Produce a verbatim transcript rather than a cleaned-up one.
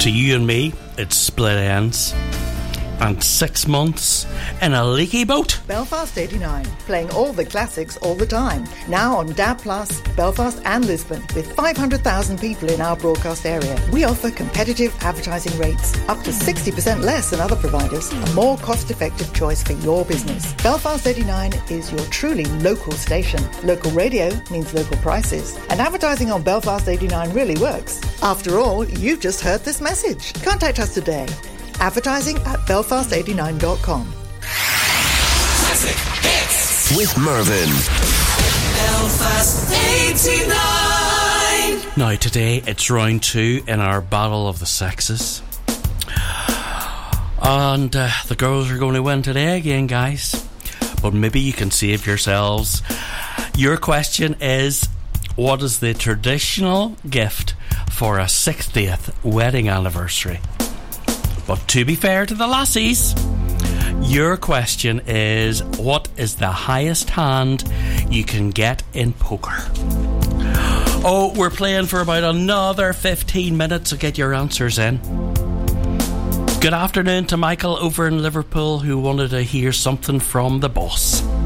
To you and me, it's split ends. And six months in a leaky boat. Belfast eighty-nine, playing all the classics all the time. Now on D A B plus, Belfast and Lisbon, with five hundred thousand people in our broadcast area. We offer competitive advertising rates, up to sixty percent less than other providers, a more cost-effective choice for your business. Belfast eighty-nine is your truly local station. Local radio means local prices. And advertising on Belfast eighty-nine really works. After all, you've just heard this message. Contact us today. Advertising at belfast eighty-nine dot com. Classic Hits with Mervyn. Belfast eighty-nine. Now today it's round two in our Battle of the Sexes. And uh, the girls are going to win today again, guys. But maybe you can save yourselves. Your question is, what is the traditional gift for a sixtieth wedding anniversary? But to be fair to the lassies, your question is, what is the highest hand you can get in poker? Oh, we're playing for about another fifteen minutes, so get your answers in. Good afternoon to Michael over in Liverpool, who wanted to hear something from the boss.